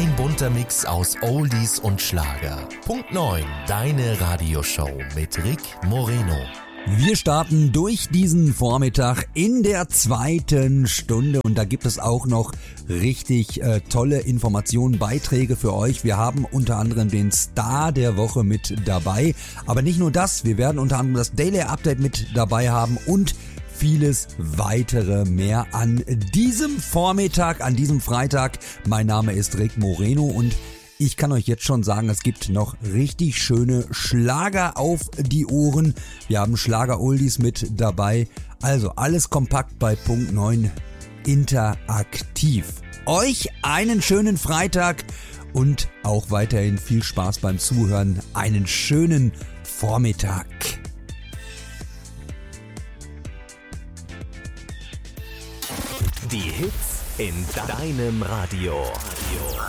Ein bunter Mix aus Oldies und Schlager. Punkt 9, deine Radioshow mit Rick Moreno. Wir starten durch diesen Vormittag in der 2. Stunde und da gibt es auch noch richtig tolle Informationen, Beiträge für euch. Wir haben unter anderem den Star der Woche mit dabei, aber nicht nur das, wir werden unter anderem das Daily Update mit dabei haben und vieles weitere mehr an diesem Vormittag, an diesem Freitag. Mein Name ist Rick Moreno und ich kann euch jetzt schon sagen, es gibt noch richtig schöne Schlager auf die Ohren. Wir haben Schlager-Oldies mit dabei. Also alles kompakt bei Punkt 9 interaktiv. Euch einen schönen Freitag und auch weiterhin viel Spaß beim Zuhören. Einen schönen Vormittag. Die Hits in deinem Radio.